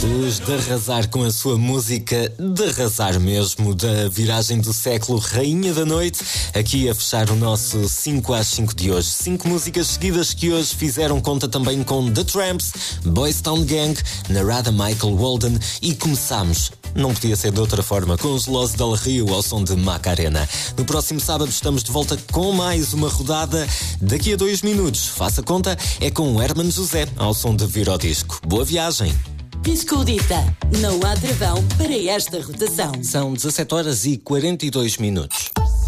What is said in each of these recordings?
Os de arrasar com a sua música, de arrasar mesmo, da viragem do século, Rainha da Noite, aqui a fechar o nosso 5 às 5 de hoje. 5 músicas seguidas que hoje fizeram conta também com The Tramps, Boys Town Gang, Narada Michael Walden e começámos, não podia ser de outra forma, com os Los del Rio ao som de Macarena. No próximo sábado estamos de volta com mais uma rodada. Daqui a 2 minutos, faça conta, é com o Herman José ao som de Vir ao Disco. Boa viagem! Piscodita, não há travão para esta rotação. São 17 horas e 42 minutos.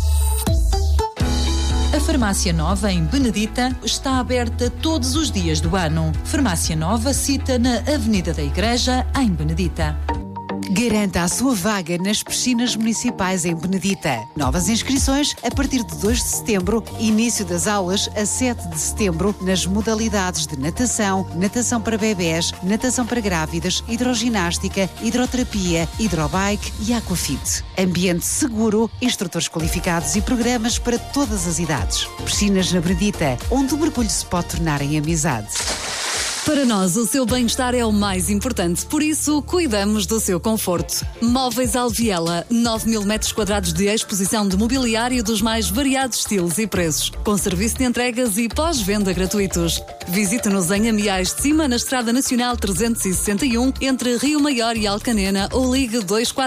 A Farmácia Nova, em Benedita, está aberta todos os dias do ano. Farmácia Nova, cita na Avenida da Igreja, em Benedita. Garanta a sua vaga nas piscinas municipais em Benedita. Novas inscrições a partir de 2 de setembro, início das aulas a 7 de setembro nas modalidades de natação, natação para bebés, natação para grávidas, hidroginástica, hidroterapia, hidrobike e aquafit. Ambiente seguro, instrutores qualificados e programas para todas as idades. Piscinas na Benedita, onde o mergulho se pode tornar em amizade. Para nós, o seu bem-estar é o mais importante, por isso cuidamos do seu conforto. Móveis Alviela, 9.000 metros quadrados de exposição de mobiliário dos mais variados estilos e preços, com serviço de entregas e pós-venda gratuitos. Visite-nos em Amiais de Cima, na Estrada Nacional 361, entre Rio Maior e Alcanena, ou ligue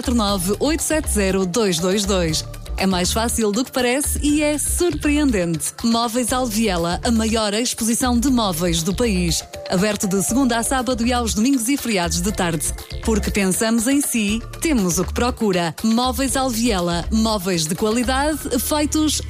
249-870-222. É mais fácil do que parece e é surpreendente. Móveis Alviela, a maior exposição de móveis do país. Aberto de segunda a sábado e aos domingos e feriados de tarde. Porque pensamos em si, temos o que procura. Móveis Alviela, móveis de qualidade feitos